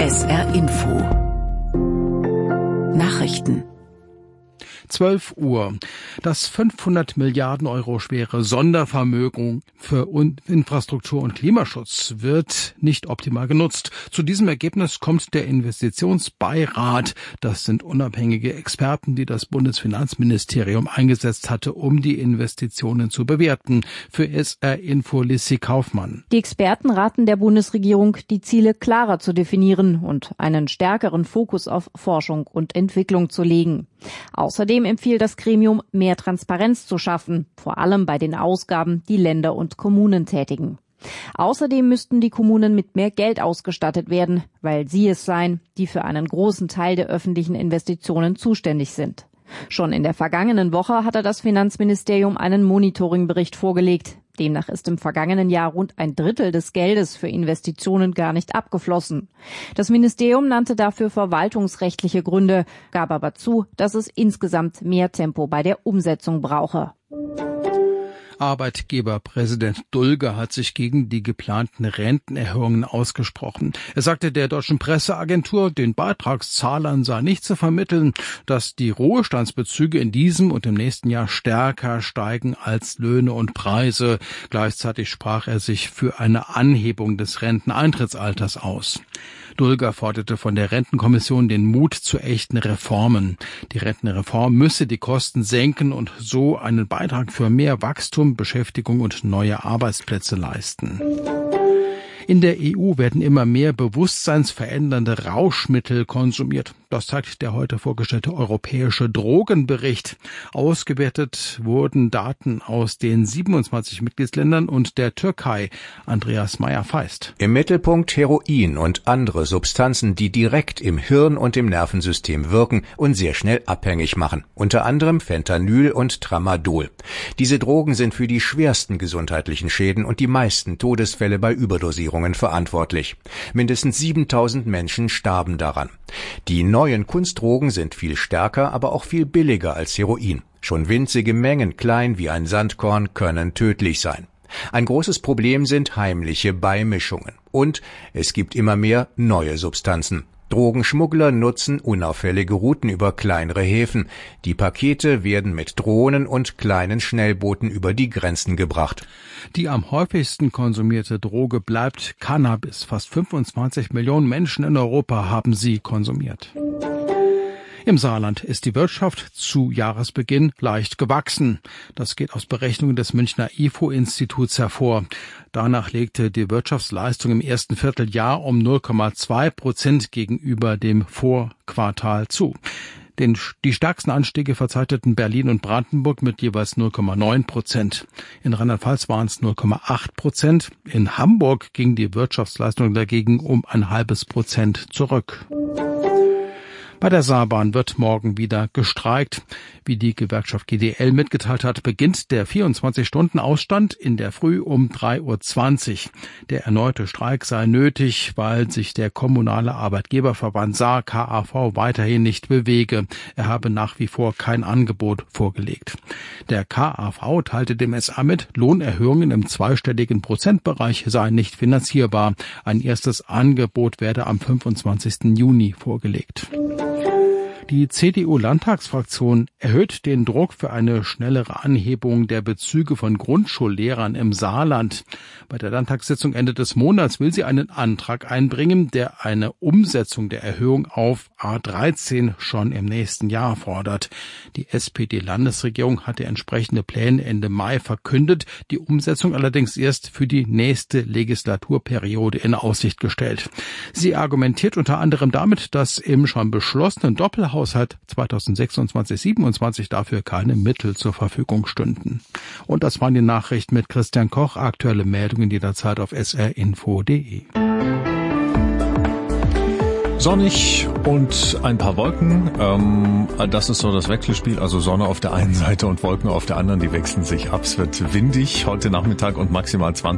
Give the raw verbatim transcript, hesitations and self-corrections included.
S R Info Nachrichten zwölf Uhr. Das fünfhundert Milliarden Euro schwere Sondervermögen für Infrastruktur und Klimaschutz wird nicht optimal genutzt. Zu diesem Ergebnis kommt der Investitionsbeirat. Das sind unabhängige Experten, die das Bundesfinanzministerium eingesetzt hatte, um die Investitionen zu bewerten. Für S R Info Lissy Kaufmann. Die Experten raten der Bundesregierung, die Ziele klarer zu definieren und einen stärkeren Fokus auf Forschung und Entwicklung zu legen. Außerdem empfiehlt das Gremium, mehr Transparenz zu schaffen, vor allem bei den Ausgaben, die Länder und Kommunen tätigen. Außerdem müssten die Kommunen mit mehr Geld ausgestattet werden, weil sie es seien, die für einen großen Teil der öffentlichen Investitionen zuständig sind. Schon in der vergangenen Woche hatte das Finanzministerium einen Monitoringbericht vorgelegt. Demnach ist im vergangenen Jahr rund ein Drittel des Geldes für Investitionen gar nicht abgeflossen. Das Ministerium nannte dafür verwaltungsrechtliche Gründe, gab aber zu, dass es insgesamt mehr Tempo bei der Umsetzung brauche. Arbeitgeberpräsident Dulger hat sich gegen die geplanten Rentenerhöhungen ausgesprochen. Er sagte der deutschen Presseagentur, den Beitragszahlern sei nicht zu vermitteln, dass die Ruhestandsbezüge in diesem und im nächsten Jahr stärker steigen als Löhne und Preise. Gleichzeitig sprach er sich für eine Anhebung des Renteneintrittsalters aus. Dulger forderte von der Rentenkommission den Mut zu echten Reformen. Die Rentenreform müsse die Kosten senken und so einen Beitrag für mehr Wachstum, Beschäftigung und neue Arbeitsplätze leisten. In der E U werden immer mehr bewusstseinsverändernde Rauschmittel konsumiert. Das zeigt der heute vorgestellte europäische Drogenbericht. Ausgewertet wurden Daten aus den siebenundzwanzig Mitgliedsländern und der Türkei. Andreas Meyer-Feist. Im Mittelpunkt Heroin und andere Substanzen, die direkt im Hirn und im Nervensystem wirken und sehr schnell abhängig machen. Unter anderem Fentanyl und Tramadol. Diese Drogen sind für die schwersten gesundheitlichen Schäden und die meisten Todesfälle bei Überdosierungen verantwortlich. Mindestens siebentausend Menschen starben daran. Die neuen Kunstdrogen sind viel stärker, aber auch viel billiger als Heroin. Schon winzige Mengen, klein wie ein Sandkorn, können tödlich sein. Ein großes Problem sind heimliche Beimischungen. Und es gibt immer mehr neue Substanzen. Drogenschmuggler nutzen unauffällige Routen über kleinere Häfen. Die Pakete werden mit Drohnen und kleinen Schnellbooten über die Grenzen gebracht. Die am häufigsten konsumierte Droge bleibt Cannabis. Fast fünfundzwanzig Millionen Menschen in Europa haben sie konsumiert. Im Saarland ist die Wirtschaft zu Jahresbeginn leicht gewachsen. Das geht aus Berechnungen des Münchner I F O-Instituts hervor. Danach legte die Wirtschaftsleistung im ersten Vierteljahr um null Komma zwei Prozent gegenüber dem Vorquartal zu. Den, die stärksten Anstiege verzeichneten Berlin und Brandenburg mit jeweils null Komma neun Prozent. In Rheinland-Pfalz waren es null Komma acht Prozent. In Hamburg ging die Wirtschaftsleistung dagegen um ein halbes Prozent zurück. Bei der Saarbahn wird morgen wieder gestreikt. Wie die Gewerkschaft G D L mitgeteilt hat, beginnt der vierundzwanzig-Stunden-Ausstand in der Früh um drei Uhr zwanzig. Der erneute Streik sei nötig, weil sich der kommunale Arbeitgeberverband Saar K A V weiterhin nicht bewege. Er habe nach wie vor kein Angebot vorgelegt. Der K A V teilte dem S A mit, Lohnerhöhungen im zweistelligen Prozentbereich seien nicht finanzierbar. Ein erstes Angebot werde am fünfundzwanzigsten Juni vorgelegt. Die C D U-Landtagsfraktion erhöht den Druck für eine schnellere Anhebung der Bezüge von Grundschullehrern im Saarland. Bei der Landtagssitzung Ende des Monats will sie einen Antrag einbringen, der eine Umsetzung der Erhöhung auf A dreizehn schon im nächsten Jahr fordert. Die S P D-Landesregierung hatte entsprechende Pläne Ende Mai verkündet, die Umsetzung allerdings erst für die nächste Legislaturperiode in Aussicht gestellt. Sie argumentiert unter anderem damit, dass im schon beschlossenen Doppelhaushalt Haushalt zweitausendsechsundzwanzig siebenundzwanzig dafür keine Mittel zur Verfügung stünden. Und das waren die Nachrichten mit Christian Koch. Aktuelle Meldungen jederzeit auf s r info punkt d e. Sonnig und ein paar Wolken. Ähm, das ist so das Wechselspiel. Also Sonne auf der einen Seite und Wolken auf der anderen. Die wechseln sich ab. Es wird windig heute Nachmittag und maximal zwanzig